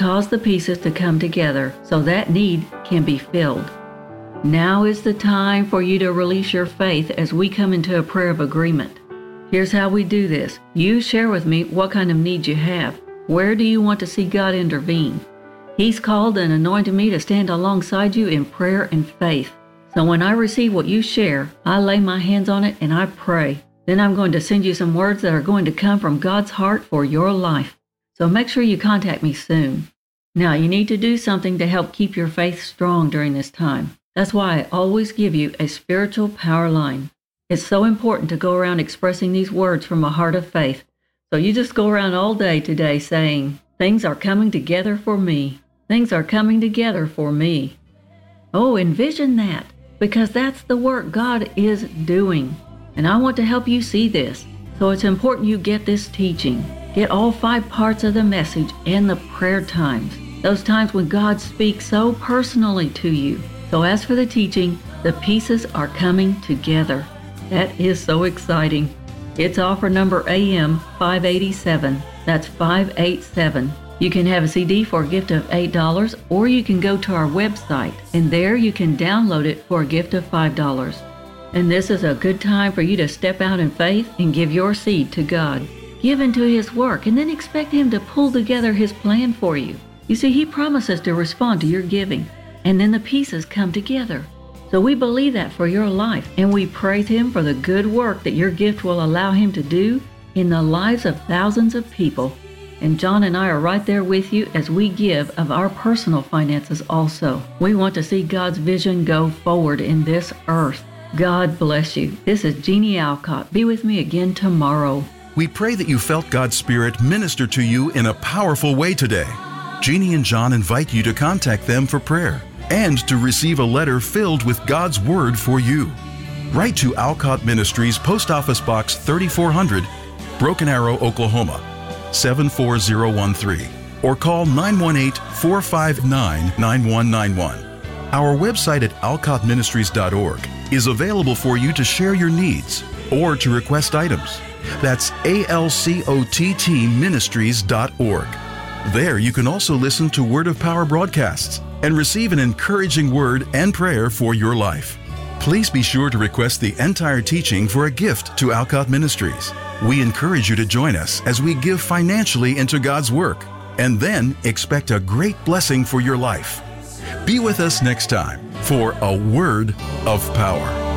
cause the pieces to come together so that need can be filled. Now is the time for you to release your faith as we come into a prayer of agreement. Here's how we do this. You share with me what kind of need you have. Where do you want to see God intervene? He's called and anointed me to stand alongside you in prayer and faith. So when I receive what you share, I lay my hands on it and I pray. Then I'm going to send you some words that are going to come from God's heart for your life. So make sure you contact me soon. Now you need to do something to help keep your faith strong during this time. That's why I always give you a spiritual power line. It's so important to go around expressing these words from a heart of faith. So you just go around all day today saying, things are coming together for me. Things are coming together for me. Oh, envision that, because that's the work God is doing. And I want to help you see this. So it's important you get this teaching. Get all 5 parts of the message and the prayer times. Those times when God speaks so personally to you. So as for the teaching, the pieces are coming together. That is so exciting. It's offer number AM 587. That's 587. You can have a CD for a gift of $8, or you can go to our website, and there you can download it for a gift of $5. And this is a good time for you to step out in faith and give your seed to God. Give into His work, and then expect Him to pull together His plan for you. You see, He promises to respond to your giving, and then the pieces come together. So we believe that for your life, and we praise Him for the good work that your gift will allow Him to do in the lives of thousands of people. And John and I are right there with you as we give of our personal finances also. We want to see God's vision go forward in this earth. God bless you. This is Jeannie Alcott. Be with me again tomorrow. We pray that you felt God's Spirit minister to you in a powerful way today. Jeannie and John invite you to contact them for prayer and to receive a letter filled with God's Word for you. Write to Alcott Ministries, Post Office Box 3400, Broken Arrow, Oklahoma 74013, or call 918-459-9191. Our website at alcottministries.org is available for you to share your needs or to request items. That's alcottministries.org. There you can also listen to Word of Power broadcasts and receive an encouraging word and prayer for your life. Please be sure to request the entire teaching for a gift to Alcott Ministries. We encourage you to join us as we give financially into God's work, and then expect a great blessing for your life. Be with us next time for A Word of Power.